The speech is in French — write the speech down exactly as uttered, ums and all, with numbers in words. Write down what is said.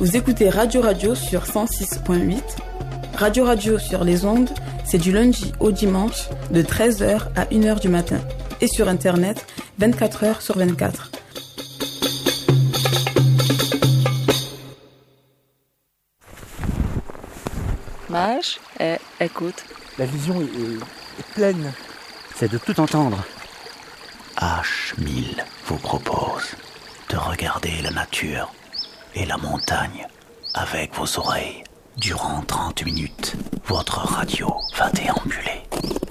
Vous écoutez Radio Radio sur cent six point huit. Radio Radio sur les ondes, c'est du lundi au dimanche de treize heures à une heure du matin. Et sur Internet, vingt-quatre heures sur vingt-quatre. Mage, eh, écoute. La vision est, est, est pleine. C'est de tout entendre. H mille vous propose de regarder la nature et la montagne avec vos oreilles. Durant trente minutes, votre radio va déambuler.